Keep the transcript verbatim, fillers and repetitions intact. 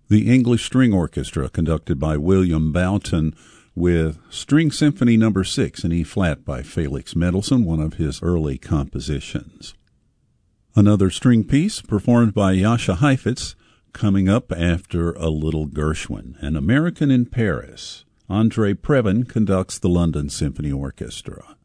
The English String Orchestra, conducted by William Boughton, with String Symphony Number six in E-flat by Felix Mendelssohn, one of his early compositions. Another string piece performed by Jascha Heifetz, coming up after a little Gershwin, An American in Paris. Andre Previn conducts the London Symphony Orchestra.